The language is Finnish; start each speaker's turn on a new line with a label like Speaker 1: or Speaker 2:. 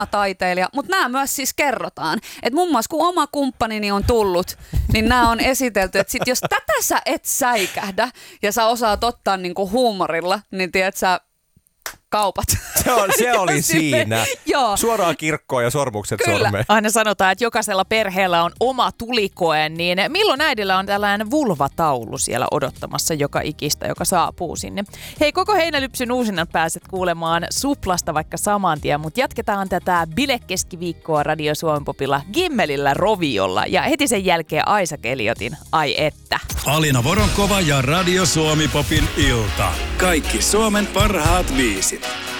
Speaker 1: taiteilija, mutta nämä myös siis kerrotaan. Että muun muassa kun oma kumppanini on tullut, niin nämä on esitelty, että sit jos tätä sä et säikähdä ja sä osaat ottaa niinku huumorilla, niin tiedät sä, kaupat.
Speaker 2: Se oli siinä.
Speaker 1: Joo.
Speaker 2: Suoraan kirkkoon ja sormukset sormeen.
Speaker 3: Aina sanotaan, että jokaisella perheellä on oma tulikoe, niin milloin äidillä on tällainen vulvataulu siellä odottamassa joka ikistä, joka saapuu sinne? Hei, koko Heinälypsyn uusinnan pääset kuulemaan Suplasta vaikka saman tien, mutta jatketaan tätä bilekeskiviikkoa Radio Suomen Popilla Gimmelillä Roviolla ja heti sen jälkeen Aisa Keliotin Ai että.
Speaker 4: Alina Voronkova ja Radio Suomi Popin ilta. Kaikki Suomen parhaat biisit.